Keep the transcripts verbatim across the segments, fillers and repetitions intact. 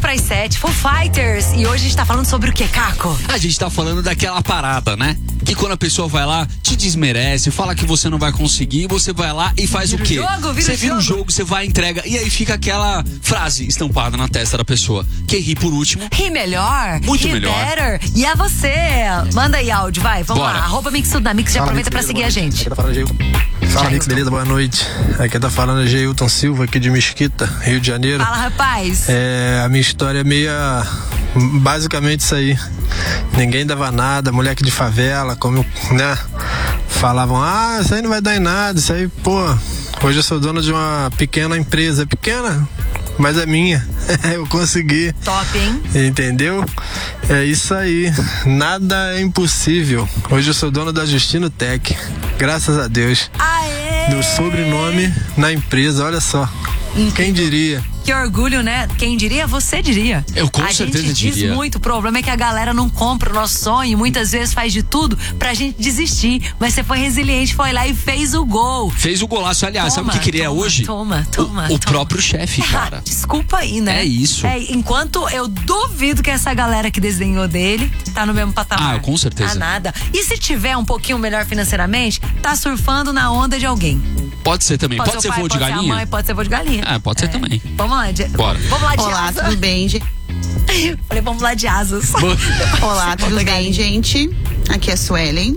pras sete, Foo Fighters. E hoje a gente tá falando sobre o que, Caco? A gente tá falando daquela parada, né? Que quando a pessoa vai lá, te desmerece, fala que você não vai conseguir, você vai lá e faz vira o quê? Jogo, vira você vira jogo. um jogo, você vai, entrega, e aí fica aquela frase estampada na testa da pessoa. Quem ri por último. Ri melhor. Muito ri melhor. Better. E é você. Manda aí áudio, vai. Vamos Bora. lá. Arroba Mix Tudo na Mix. Já Fala, aproveita Mix, pra beleza, seguir a boa noite. gente. Aqui tá falando Geilton. Fala, Mix, beleza? Boa noite. Aqui tá falando é Geilton Silva, aqui de Mesquita, Rio de Janeiro. Fala, rapaz. É, a minha história é meio basicamente isso aí. Ninguém dava nada, moleque de favela, como, né? Falavam, ah, isso aí não vai dar em nada, isso aí, pô. Hoje eu sou dono de uma pequena empresa, pequena, mas é minha. Eu consegui. Top, hein? Entendeu? É isso aí. Nada é impossível. Hoje eu sou dono da Justino Tech. Graças a Deus. Aê! Meu sobrenome na empresa, olha só. Quem diria? Que orgulho, né? Quem diria? Você diria. Eu com a certeza gente diz diria. muito. O problema é que a galera não compra o nosso sonho. Muitas vezes faz de tudo pra gente desistir. Mas você foi resiliente, foi lá e fez o gol. Fez o golaço. Aliás, Toma, sabe o que queria toma, hoje? toma, toma, O, o toma. próprio chefe, cara. Desculpa aí, né? É isso. É, enquanto eu duvido que essa galera que desenhou dele tá no mesmo patamar. Ah, com certeza. Ah, nada. E se tiver um pouquinho melhor financeiramente, tá surfando na onda de alguém. Pode ser também. Pode, ser ser o pai, voo de pode ser a galinha? mãe, pode ser voo de galinha. Ah, pode ser também. Vamos lá, de... Bora. Vamos lá de Olá, asa. tudo bem, gente? Falei, vamos lá de asas. Olá, tudo bem, gente? Aqui é a Suelen.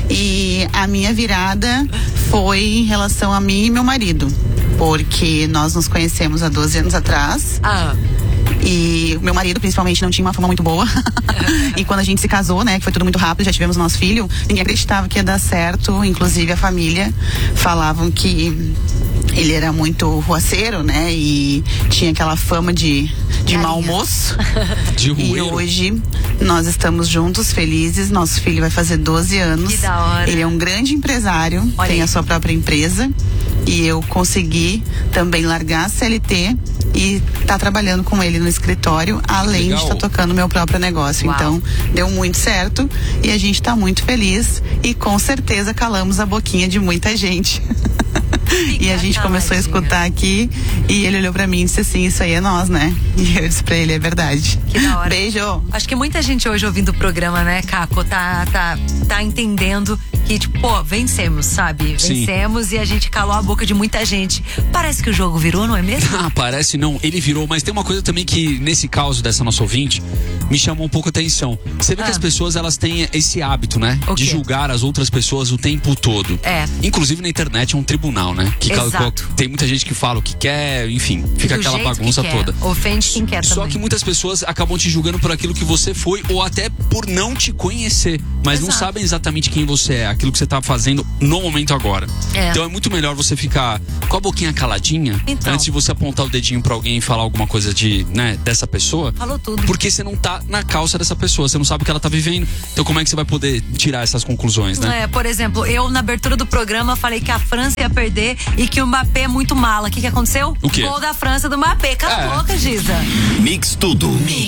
E a minha virada foi em relação a mim e meu marido. Porque nós nos conhecemos há doze anos atrás. Ah. E o meu marido, principalmente, não tinha uma fama muito boa. E quando a gente se casou, né, que foi tudo muito rápido, já tivemos nosso filho, ninguém acreditava que ia dar certo. Inclusive a família falavam que ele era muito ruaceiro, né? E tinha aquela fama de, de mau moço. De E rueiro. hoje nós estamos juntos, felizes. Nosso filho vai fazer doze anos. Que da hora. Ele é um grande empresário, Olha tem aí. a sua própria empresa. E eu consegui também largar a C L T e tá trabalhando com ele no escritório, além Legal. de estar tocando meu próprio negócio. Uau. Então, deu muito certo e a gente tá muito feliz e com certeza calamos a boquinha de muita gente. E a gente começou a escutar aqui e ele olhou pra mim e disse assim, isso aí é nós, né? E eu disse pra ele, é verdade. Que da hora. Beijo. Acho que muita gente hoje ouvindo o programa, né, Caco, tá, tá, tá entendendo que, tipo, pô, vencemos, sabe? Sim. Vencemos e a gente calou a boca de muita gente. Parece que o jogo virou, não é mesmo? Ah, parece não, ele virou, mas tem uma coisa também que, nesse caso dessa nossa ouvinte, me chamou um pouco a atenção. Você vê Ah. que as pessoas, elas têm esse hábito, né? O De quê? julgar as outras pessoas o tempo todo. É. Inclusive na internet é um tribunal, né? Que cal- Exato. tem muita gente que fala o que quer, enfim, fica Do aquela jeito bagunça que quer. toda. Ofende quem quer Só também. que muitas pessoas acabam te julgando por aquilo que você foi ou até por não te conhecer, mas não Exato. sabem exatamente quem você é, aquilo que você tá fazendo no momento agora. É. Então é muito melhor você ficar com a boquinha caladinha Então. antes de você apontar o dedinho pra alguém e falar alguma coisa de, né, dessa pessoa. Falou tudo. Porque você não tá na calça dessa pessoa, você não sabe o que ela tá vivendo. Então como é que você vai poder tirar essas conclusões, né? É, por exemplo, eu na abertura do programa falei que a França ia perder e que o Mbappé é muito mala. O que, que aconteceu? O quê? Gol da França do Mbappé. Cala a É. boca, Giza. Mix Tudo.